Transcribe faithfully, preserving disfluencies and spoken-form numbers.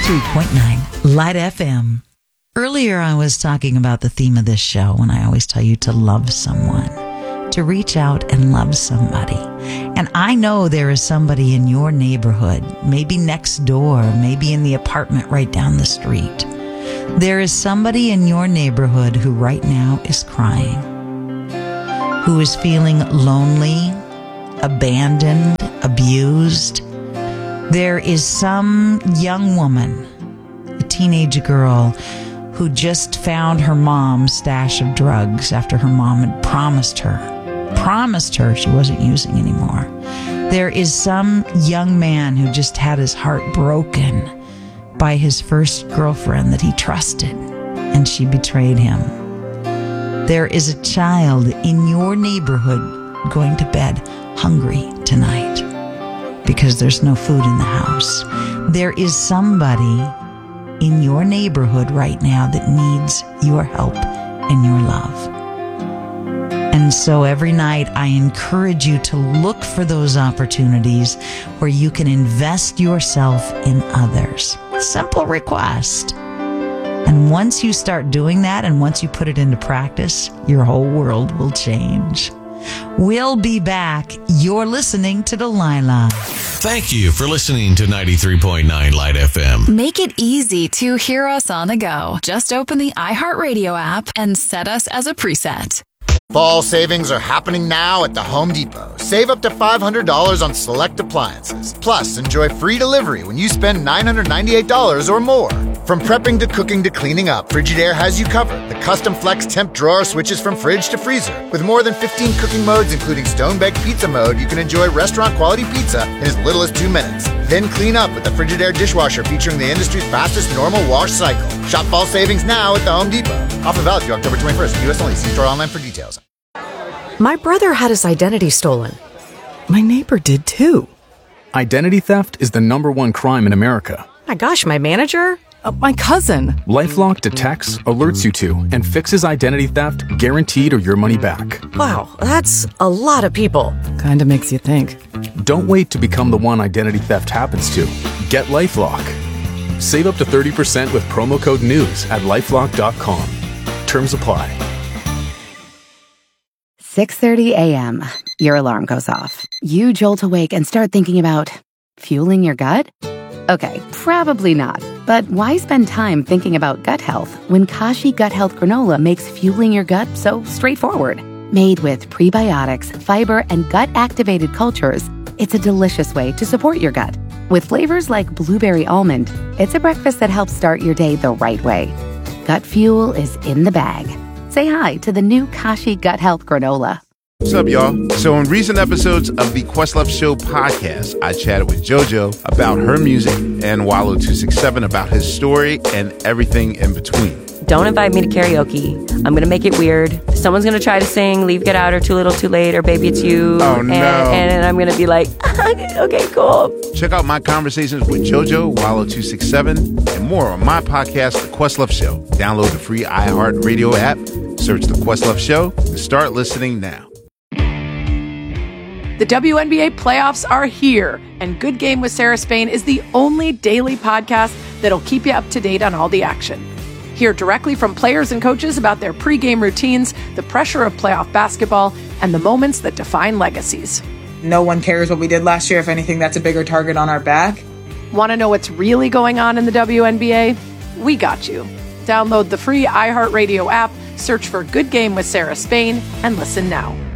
ninety-three point nine Light F M. Earlier, I was talking about the theme of this show, and I always tell you to love someone, to reach out and love somebody. And I know there is somebody in your neighborhood, maybe next door, maybe in the apartment right down the street. There is somebody in your neighborhood who right now is crying, who is feeling lonely, abandoned, abused. There is some young woman, a teenage girl, who just found her mom's stash of drugs after her mom had promised her, promised her she wasn't using anymore. There is some young man who just had his heart broken by his first girlfriend that he trusted, and she betrayed him. There is a child in your neighborhood going to bed hungry tonight because there's no food in the house. There is somebody in your neighborhood right now that needs your help and your love. And so every night I encourage you to look for those opportunities where you can invest yourself in others. Simple request. And once you start doing that, and once you put it into practice, your whole world will change. We'll be back. You're listening to Delilah. Thank you for listening to ninety-three point nine Light F M. Make it easy to hear us on the go. Just open the iHeartRadio app and set us as a preset. Fall savings are happening now at the Home Depot. Save up to five hundred dollars on select appliances. Plus, enjoy free delivery when you spend nine hundred ninety-eight dollars or more. From prepping to cooking to cleaning up, Frigidaire has you covered. The custom flex temp drawer switches from fridge to freezer. With more than fifteen cooking modes, including stone-baked pizza mode, you can enjoy restaurant-quality pizza in as little as two minutes. Then clean up with the Frigidaire dishwasher featuring the industry's fastest normal wash cycle. Shop fall savings now at the Home Depot. Offer valid through October twenty-first. U S only. See store online for details. My brother had his identity stolen. My neighbor did too. Identity theft is the number one crime in America. My gosh, my manager? Uh, my cousin. LifeLock detects, alerts you to, and fixes identity theft guaranteed or your money back. Wow, that's a lot of people. Kinda makes you think. Don't wait to become the one identity theft happens to. Get LifeLock. Save up to thirty percent with promo code NEWS at lifelock dot com. Terms apply. six thirty a.m. Your alarm goes off. You jolt awake and start thinking about fueling your gut? Okay, probably not. But why spend time thinking about gut health when Kashi Gut Health Granola makes fueling your gut so straightforward? Made with prebiotics, fiber, and gut-activated cultures, it's a delicious way to support your gut. With flavors like blueberry almond, it's a breakfast that helps start your day the right way. Gut fuel is in the bag. Say hi to the new Kashi Gut Health Granola. What's up, y'all? So in recent episodes of the Questlove Show podcast, I chatted with JoJo about her music and Wallow two sixty-seven about his story and everything in between. Don't invite me to karaoke. I'm going to make it weird. Someone's going to try to sing Leave, Get Out, or Too Little, Too Late, or Baby It's You. Oh, no. And, and I'm going to be like, okay, cool. Check out my conversations with JoJo, Wallow two sixty-seven, and more on my podcast, The Questlove Show. Download the free iHeartRadio app, search The Questlove Show, and start listening now. The W N B A playoffs are here, and Good Game with Sarah Spain is the only daily podcast that'll keep you up to date on all the action. Hear directly from players and coaches about their pregame routines, the pressure of playoff basketball, and the moments that define legacies. No one cares what we did last year. If anything, that's a bigger target on our back. Want to know what's really going on in the W N B A? We got you. Download the free iHeartRadio app, search for Good Game with Sarah Spain, and listen now.